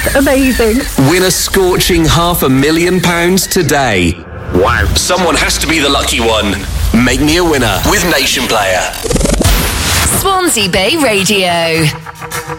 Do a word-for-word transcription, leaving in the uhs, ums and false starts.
Amazing. Win a scorching half a million pounds today. Wow. Someone has to be the lucky one. Make me a winner with Nation Player. Swansea Bay Radio.